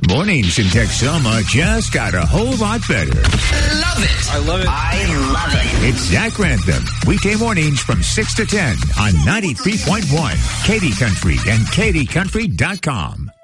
Mornings in Texoma just got a whole lot better. Love it. I love it. I love it. It's Zach Grantham. Weekday mornings from 6 to 10 on 93.1 Katy Country and KatyCountry.com.